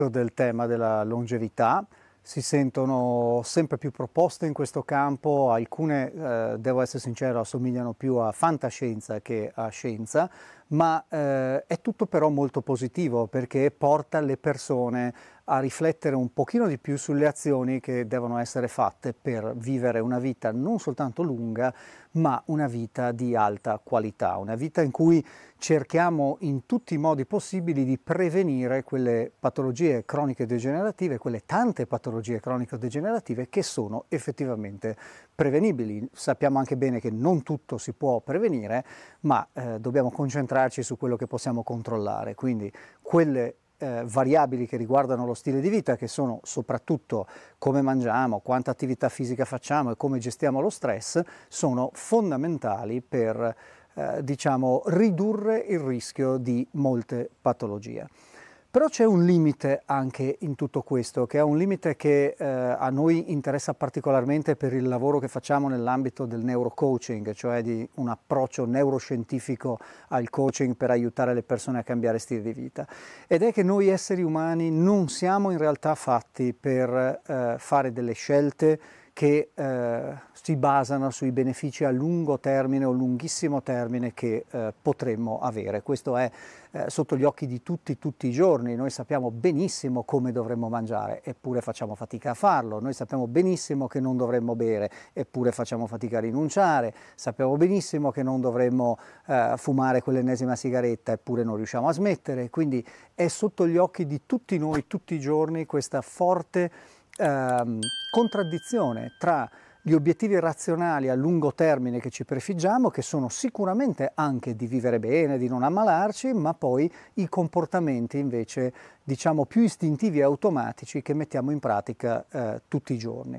del tema della longevità. Si sentono sempre più proposte in questo campo, alcune, devo essere sincero, assomigliano più a fantascienza che a scienza, ma è tutto però molto positivo perché porta le persone a riflettere un pochino di più sulle azioni che devono essere fatte per vivere una vita non soltanto lunga, ma una vita di alta qualità, una vita in cui cerchiamo in tutti i modi possibili di prevenire quelle patologie croniche degenerative, quelle tante patologie croniche degenerative che sono effettivamente prevenibili. Sappiamo anche bene che non tutto si può prevenire, ma dobbiamo concentrarci su quello che possiamo controllare, quindi quelle variabili che riguardano lo stile di vita, che sono soprattutto come mangiamo, quanta attività fisica facciamo e come gestiamo lo stress, sono fondamentali per diciamo, ridurre il rischio di molte patologie. Però c'è un limite anche in tutto questo, che è un limite che a noi interessa particolarmente per il lavoro che facciamo nell'ambito del neurocoaching, cioè di un approccio neuroscientifico al coaching per aiutare le persone a cambiare stile di vita. Ed è che noi esseri umani non siamo in realtà fatti per fare delle scelte che si basano sui benefici a lungo termine o lunghissimo termine che potremmo avere. Questo è sotto gli occhi di tutti i giorni. Noi sappiamo benissimo come dovremmo mangiare, eppure facciamo fatica a farlo. Noi sappiamo benissimo che non dovremmo bere, eppure facciamo fatica a rinunciare. Sappiamo benissimo che non dovremmo fumare quell'ennesima sigaretta, eppure non riusciamo a smettere. Quindi è sotto gli occhi di tutti noi, tutti i giorni, questa forte contraddizione tra gli obiettivi razionali a lungo termine che ci prefiggiamo, che sono sicuramente anche di vivere bene, di non ammalarci, ma poi i comportamenti invece diciamo più istintivi e automatici che mettiamo in pratica tutti i giorni.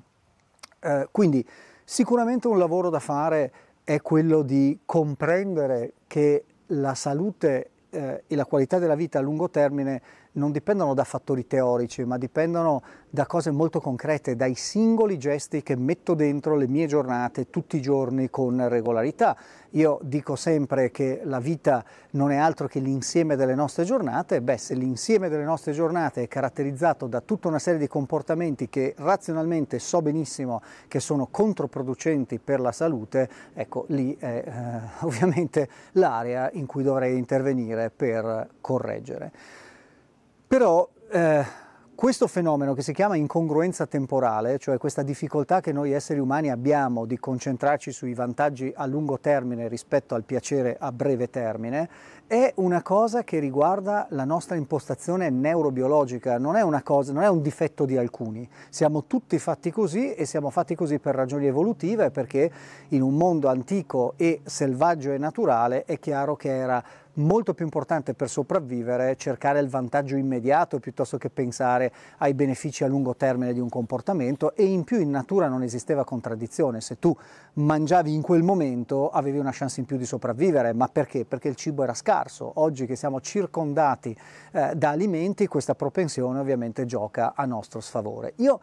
Quindi sicuramente un lavoro da fare è quello di comprendere che la salute e la qualità della vita a lungo termine non dipendono da fattori teorici, ma dipendono da cose molto concrete, dai singoli gesti che metto dentro le mie giornate tutti i giorni con regolarità. Io dico sempre che la vita non è altro che l'insieme delle nostre giornate. Beh, se l'insieme delle nostre giornate è caratterizzato da tutta una serie di comportamenti che razionalmente so benissimo che sono controproducenti per la salute, ecco, lì è ovviamente l'area in cui dovrei intervenire per correggere. Però questo fenomeno che si chiama incongruenza temporale, cioè questa difficoltà che noi esseri umani abbiamo di concentrarci sui vantaggi a lungo termine rispetto al piacere a breve termine, è una cosa che riguarda la nostra impostazione neurobiologica, non è una cosa, non è un difetto di alcuni. Siamo tutti fatti così e siamo fatti così per ragioni evolutive, perché in un mondo antico e selvaggio e naturale è chiaro che era molto più importante per sopravvivere cercare il vantaggio immediato piuttosto che pensare ai benefici a lungo termine di un comportamento, e in più in natura non esisteva contraddizione. Se tu mangiavi in quel momento avevi una chance in più di sopravvivere. Ma perché? Perché il cibo era scarso. Oggi che siamo circondati da alimenti, questa propensione ovviamente gioca a nostro sfavore. Io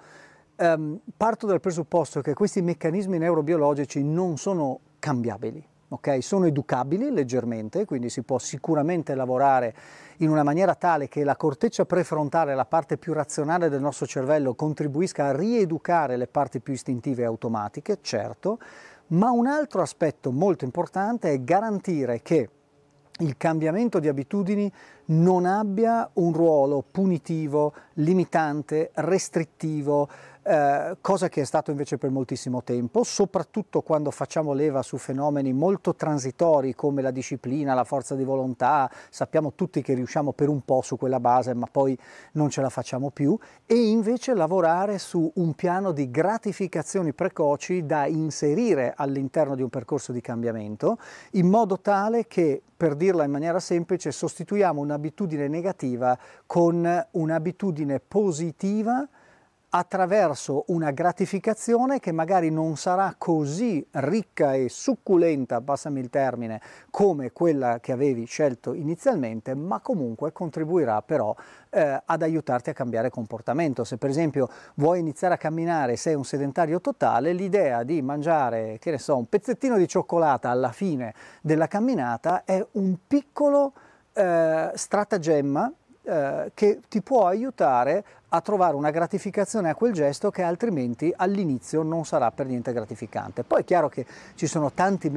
parto dal presupposto che questi meccanismi neurobiologici non sono cambiabili. Okay? Sono educabili leggermente, quindi si può sicuramente lavorare in una maniera tale che la corteccia prefrontale, la parte più razionale del nostro cervello, contribuisca a rieducare le parti più istintive e automatiche, certo, ma un altro aspetto molto importante è garantire che il cambiamento di abitudini non abbia un ruolo punitivo, limitante, restrittivo, cosa che è stato invece per moltissimo tempo, soprattutto quando facciamo leva su fenomeni molto transitori come la disciplina, la forza di volontà. Sappiamo tutti che riusciamo per un po' su quella base, ma poi non ce la facciamo più, e invece lavorare su un piano di gratificazioni precoci da inserire all'interno di un percorso di cambiamento, in modo tale che, per dirla in maniera semplice, sostituiamo un'abitudine negativa con un'abitudine positiva attraverso una gratificazione che magari non sarà così ricca e succulenta, passami il termine, come quella che avevi scelto inizialmente, ma comunque contribuirà però ad aiutarti a cambiare comportamento. Se per esempio vuoi iniziare a camminare, sei un sedentario totale, l'idea di mangiare, che ne so, un pezzettino di cioccolata alla fine della camminata è un piccolo stratagemma che ti può aiutare a trovare una gratificazione a quel gesto che altrimenti all'inizio non sarà per niente gratificante. Poi è chiaro che ci sono tanti